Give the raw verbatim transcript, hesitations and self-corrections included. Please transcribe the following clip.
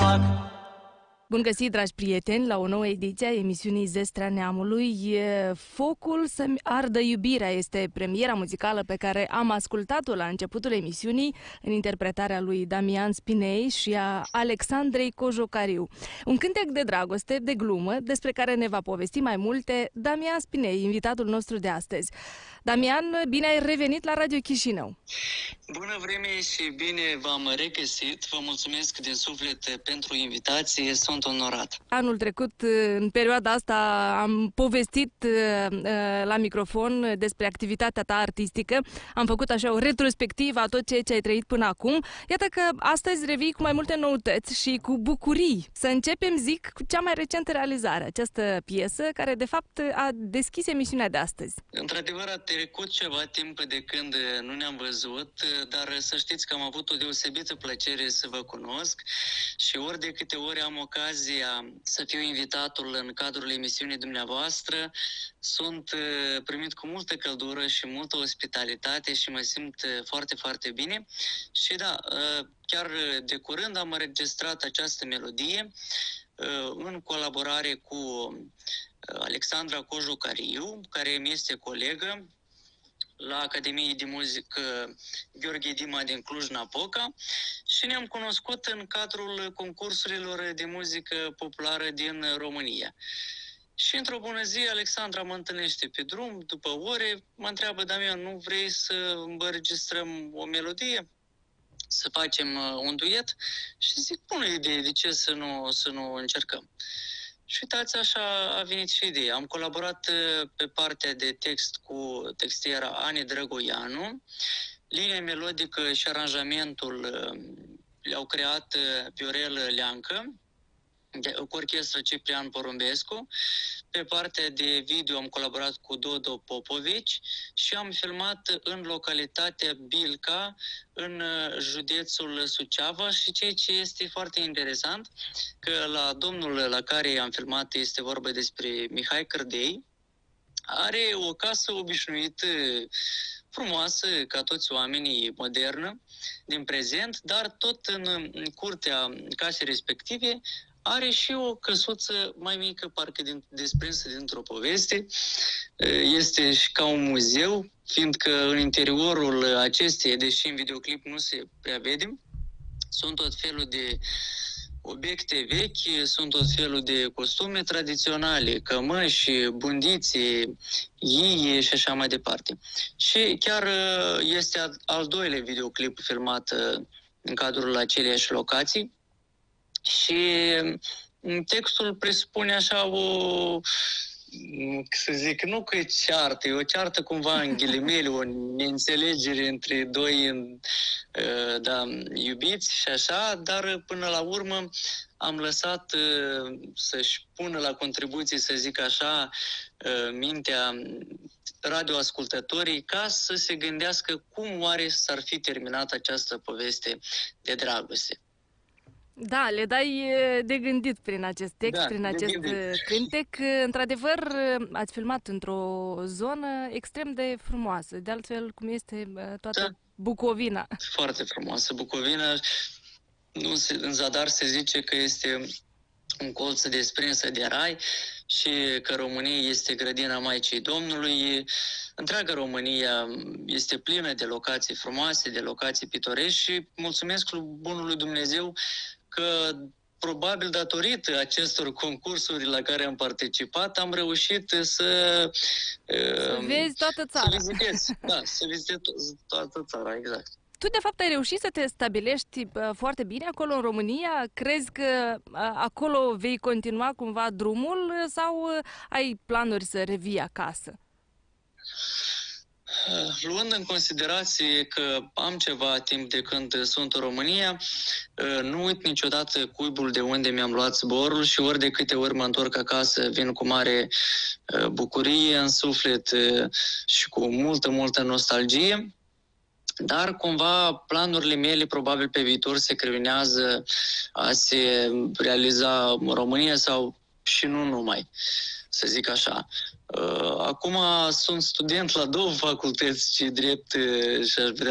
fac. Bun găsit, dragi prieteni, la o nouă ediție a emisiunii Zestrea Neamului. Focul să-mi ardă iubirea este premiera muzicală pe care am ascultat-o la începutul emisiunii în interpretarea lui Damian Spinei și a Alexandrei Cojocariu. Un cântec de dragoste, de glumă, despre care ne va povesti mai multe Damian Spinei, invitatul nostru de astăzi. Damian, bine ai revenit la Radio Chișinău! Bună vreme și bine v-am regăsit. Vă mulțumesc din suflet pentru invitație. Sunt onorat. Anul trecut, în perioada asta, am povestit la microfon despre activitatea ta artistică. Am făcut așa o retrospectivă a tot ceea ce ai trăit până acum. Iată că astăzi revii cu mai multe noutăți și cu bucurii. Să începem, zic, cu cea mai recentă realizare, această piesă care, de fapt, a deschis emisiunea de astăzi. Într-adevăr, a trecut ceva timp de când nu ne-am văzut, dar să știți că am avut o deosebită plăcere să vă cunosc și ori de câte ori am ocazia să fiu invitatul în cadrul emisiunii dumneavoastră, sunt primit cu multă căldură și multă ospitalitate și mă simt foarte, foarte bine. Și da, chiar de curând am înregistrat această melodie în colaborare cu Alexandra Cojocariu, care mi este colegă la Academiei de Muzică Gheorghe Dima din Cluj-Napoca și ne-am cunoscut în cadrul concursurilor de muzică populară din România. Și într-o bună zi, Alexandra mă întâlnește pe drum, după ore, mă întreabă: Damian, nu vrei să înregistrăm o melodie? Să facem un duet? Și zic, bună idee, de ce să nu, să nu încercăm? Și uitați, așa a venit și ideea. Am colaborat pe partea de text cu textiera Ani Drăgoianu. Linia melodică și aranjamentul le-au creat Viorel Leancă, cu orchestră Ciprian Porumbescu. Pe partea de video am colaborat cu Dodo Popovici și am filmat în localitatea Bilca, în județul Suceava. Și ceea ce este foarte interesant, că la domnul la care am filmat, este vorba despre Mihai Cârdei, are o casă obișnuită, frumoasă, ca toți oamenii, modernă, din prezent, dar tot în curtea casei respective are și o căsuță mai mică, parcă din, desprinsă dintr-o poveste. Este și ca un muzeu, fiindcă în interiorul acesteia, deși în videoclip nu se prea vede, sunt tot felul de obiecte vechi, sunt tot felul de costume tradiționale, cămăși, bundițe, iie și așa mai departe. Și chiar este al doilea videoclip filmat în cadrul aceleiași locații. Și textul presupune așa o, să zic, nu că e ceartă, e o ceartă cumva în ghilimele, o neînțelegere între doi da, iubiți și așa, dar până la urmă am lăsat să-și pună la contribuție, să zic așa, mintea radioascultătorii, ca să se gândească cum oare s-ar fi terminat această poveste de dragoste. Da, le dai de gândit prin acest text, da, prin acest cântec. Într-adevăr, ați filmat într-o zonă extrem de frumoasă, de altfel cum este toată da. Bucovina. Foarte frumoasă. Bucovina, nu se, în zadar se zice că este un colț desprinsă de rai și că România este grădina Maicii Domnului. Întreaga România este plină de locații frumoase, de locații pitorești și mulțumesc lui Bunului Dumnezeu că probabil datorită acestor concursuri la care am participat, am reușit să... Să uh, vezi toată țara. Să vizitez, da, să vizitez toată țara, exact. Tu, de fapt, ai reușit să te stabilești foarte bine acolo în România? Crezi că acolo vei continua cumva drumul sau ai planuri să revii acasă? Luând în considerație că am ceva timp de când sunt în România, nu uit niciodată cuibul de unde mi-am luat zborul și ori de câte ori mă întorc acasă, vin cu mare bucurie în suflet și cu multă, multă nostalgie. Dar cumva planurile mele probabil pe viitor se creionează a se realiza în România sau și nu numai, să zic așa. Acum sunt student la două facultăți, ci drept și aș vrea